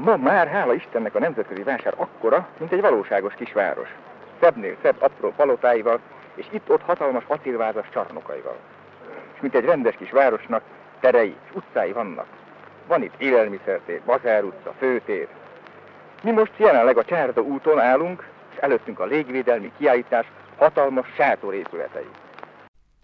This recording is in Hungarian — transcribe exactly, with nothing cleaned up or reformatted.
Ma már, hála Istennek, a nemzetközi vásár akkora, mint egy valóságos kisváros. Szebbnél szebb apró palotáival, és itt-ott hatalmas acélvázas csarnokaival. És mint egy rendes kis városnak terei és utcái vannak. Van itt élelmiszertér, Bazár utca, főtér. Mi most jelenleg a Csárda úton állunk, és előttünk a légvédelmi kiállítás hatalmas sátorépületei.